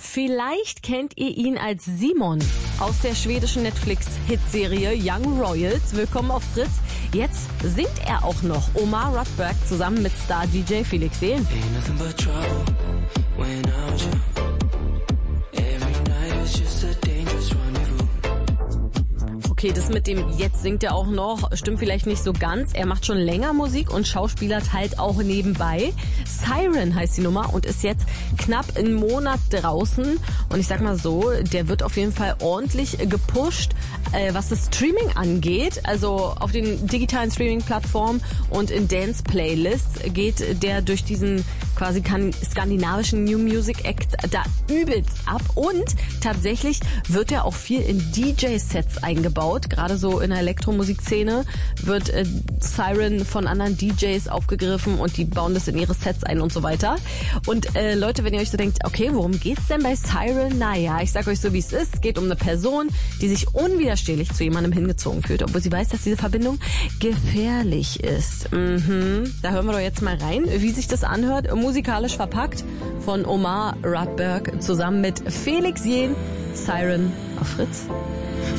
Vielleicht kennt ihr ihn als Simon aus der schwedischen Netflix-Hitserie Young Royals. Willkommen auf Fritz. Jetzt singt er auch noch. Omar Rudberg zusammen mit Star-DJ Felix Jähn. Okay, das mit dem jetzt singt er auch noch, stimmt vielleicht nicht so ganz. Er macht schon länger Musik und schauspielert halt auch nebenbei. Siren heißt die Nummer und ist jetzt knapp einen Monat draußen. Und ich sag mal so, der wird auf jeden Fall ordentlich gepusht, was das Streaming angeht. Also auf den digitalen Streaming-Plattformen und in Dance-Playlists geht der durch diesen quasi skandinavischen New Music Act da übelst ab. Und tatsächlich wird er auch viel in DJ-Sets eingebaut. Gerade so in der Elektromusikszene wird Siren von anderen DJs aufgegriffen und die bauen das in ihre Sets ein und so weiter. Und Leute, wenn ihr euch so denkt, okay, worum geht's denn bei Siren? Naja, ich sag euch so, wie es ist. Es geht um eine Person, die sich unwiderstehlich zu jemandem hingezogen fühlt, obwohl sie weiß, dass diese Verbindung gefährlich ist. Da hören wir doch jetzt mal rein, wie sich das anhört. Musikalisch verpackt von Omar Rudberg zusammen mit Felix Jähn. Siren auf Fritz.